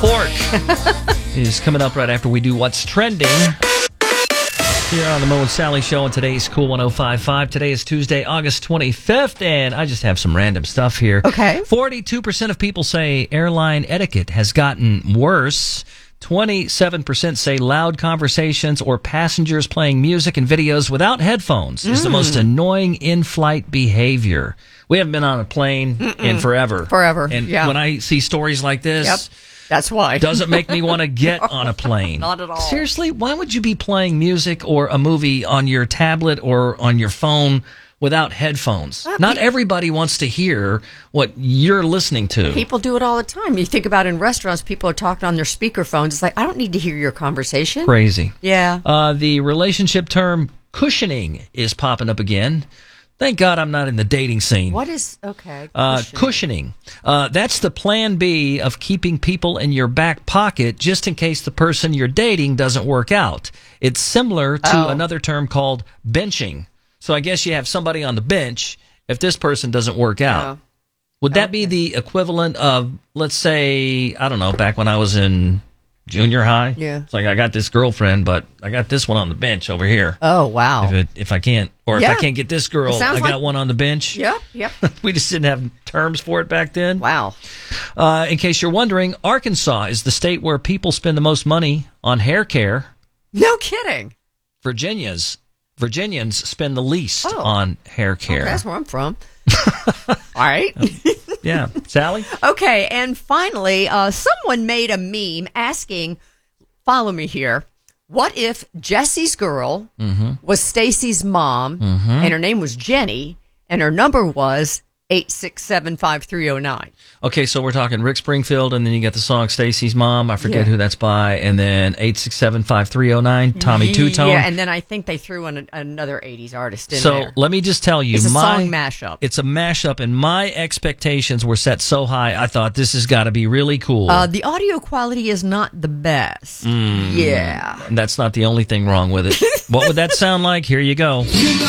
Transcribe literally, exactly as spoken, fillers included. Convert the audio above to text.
Fork is coming up right after we do What's Trending here on the Mo and Sally Show on today's Cool one oh five point five. Today is Tuesday, August twenty-fifth, and I just have some random stuff here. Okay. forty-two percent of people say airline etiquette has gotten worse. twenty-seven percent say loud conversations or passengers playing music and videos without headphones mm. is the most annoying in-flight behavior. We haven't been on a plane Mm-mm. in forever. Forever, And yeah. when I see stories like this... Yep. That's why. Doesn't make me want to get on a plane. Not at all. Seriously, why would you be playing music or a movie on your tablet or on your phone without headphones? Uh, Not pe- everybody wants to hear what you're listening to. People do it all the time. You think about in restaurants, people are talking on their speakerphones. It's like, I don't need to hear your conversation. Crazy. Yeah. Uh, the relationship term cushioning is popping up again. Thank God I'm not in the dating scene. What is, okay, cushioning. Uh, cushioning. Uh, that's the plan B of keeping people in your back pocket just in case the person you're dating doesn't work out. It's similar to oh. another term called benching. So I guess you have somebody on the bench if this person doesn't work out. Oh. Would that okay. be the equivalent of, let's say, I don't know, back when I was in junior high? Yeah. It's like I got this girlfriend, but I got this one on the bench over here. Oh, wow. If, it, if I can't, or yeah. if I can't get this girl, I got like... one on the bench. Yep, yep. We just didn't have terms for it back then. Wow. Uh, in case you're wondering, Arkansas is the state where people spend the most money on hair care. No kidding. Virginia's Virginians spend the least oh. on hair care. Oh, that's where I'm from. All right. Yeah. Sally? Okay, and finally, uh, someone made a meme asking, follow me here, what if Jesse's girl mm-hmm. was Stacy's mom, mm-hmm. and her name was Jenny, and her number was eight six seven, five three oh nine? Okay, so we're talking Rick Springfield, and then you got the song Stacy's Mom. I forget yeah. who that's by. And then eight six seven, five three oh nine, Tommy Two-Tone. Yeah, and then I think they threw in a, another eighties artist in so there. So let me just tell you. It's a my, song mashup. It's a mashup, and my expectations were set so high, I thought this has got to be really cool. Uh, the audio quality is not the best. Mm, yeah. That's not the only thing wrong with it. What would that sound like? Here you go.